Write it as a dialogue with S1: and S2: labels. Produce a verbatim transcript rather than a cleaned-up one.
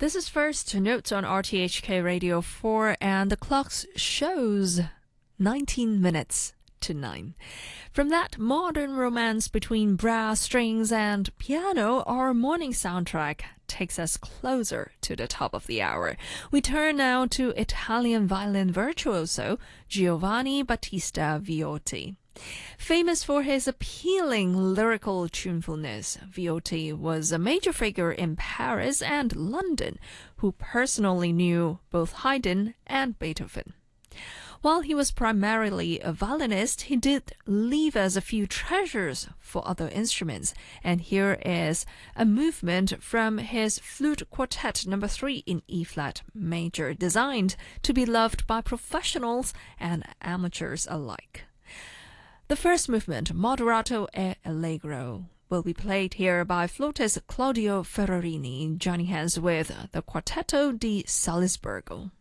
S1: This is First Notes on R T H K Radio four, and the clock shows nineteen minutes to nine. From that modern romance between brass strings and piano, our morning soundtrack takes us closer to the top of the hour. We turn now to Italian violin virtuoso Giovanni Battista Viotti. Famous for his appealing lyrical tunefulness, Viotti was a major figure in Paris and London who personally knew both Haydn and Beethoven. While he was primarily a violinist, he did leave us a few treasures for other instruments, and here is a movement from his Flute Quartet number three in E-flat major, designed to be loved by professionals and amateurs alike. The first movement, Moderato e Allegro, will be played here by flautist Claudio Ferrarini, joining hands with the Quartetto di Salisburgo.